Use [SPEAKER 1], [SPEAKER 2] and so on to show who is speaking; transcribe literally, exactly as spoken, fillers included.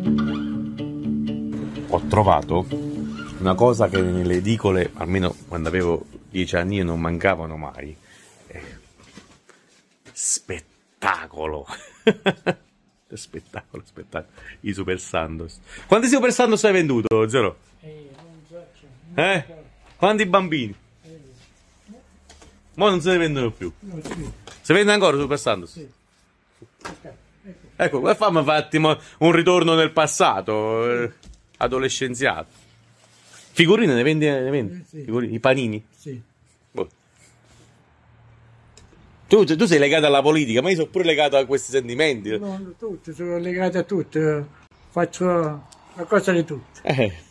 [SPEAKER 1] Ho trovato una cosa che nelle edicole, almeno quando avevo dieci anni, io non mancavano mai. Eh, spettacolo! Spettacolo, spettacolo. I Super Sandoz. Quanti Super Sandoz hai venduto, Zero? Eh? Quanti bambini? Ma non se ne vendono più. Si vende ancora Super Sandoz? Ecco, fammi fatti un ritorno nel passato, eh, adolescenziato. Figurine ne vendi? Ne vendi?
[SPEAKER 2] Sì.
[SPEAKER 1] Figurine, i panini?
[SPEAKER 2] Sì.
[SPEAKER 1] Boh. Tu, tu sei legato alla politica, ma io sono pure legato a questi sentimenti.
[SPEAKER 2] Non tutti, sono legati a tutti. Faccio la cosa di tutti.
[SPEAKER 1] Eh.